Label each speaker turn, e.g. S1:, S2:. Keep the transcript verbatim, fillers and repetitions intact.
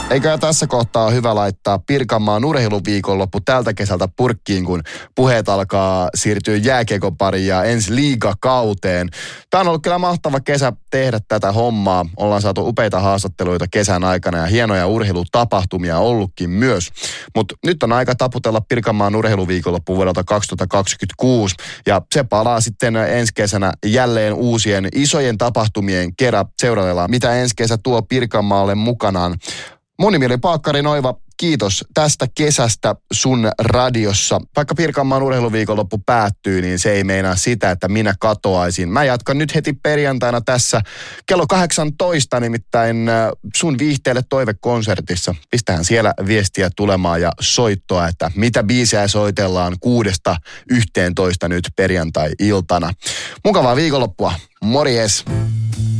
S1: Eikä tässä kohtaa ole hyvä laittaa Pirkanmaan urheiluviikonloppu tältä kesältä purkkiin, kun puheet alkaa siirtyä jääkiekon pariin ja ensi liigakauteen. Tämä on ollut kyllä mahtava kesä tehdä tätä hommaa. Ollaan saatu upeita haastatteluita kesän aikana ja hienoja urheilutapahtumia ollutkin myös. Mutta nyt on aika taputella Pirkanmaan urheiluviikonloppu vuodelta kaksituhattakaksikymmentäkuusi ja se palaa sitten ensi kesänä jälleen uusien isojen tapahtumien kerran. Seuraillaan, mitä ensi kesä tuo Pirkanmaalle mukanaan. Mun nimi oli Paakkari Noiva. Kiitos tästä kesästä sun radiossa. Vaikka Pirkanmaan urheiluviikonloppu päättyy, niin se ei meinaa sitä, että minä katoaisin. Mä jatkan nyt heti perjantaina tässä kello kahdeksantoista, nimittäin sun viihteelle toivekonsertissa. Pistähän siellä viestiä tulemaan ja soittoa, että mitä biisejä soitellaan kuudesta yhteentoista nyt perjantai-iltana. Mukavaa viikonloppua. Morjes!